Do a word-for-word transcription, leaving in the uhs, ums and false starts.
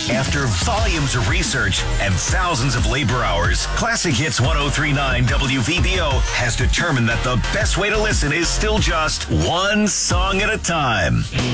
After volumes of research and thousands of labor hours, Classic Hits one oh three point nine W V B O has determined that the best way to listen is still just one song at a time.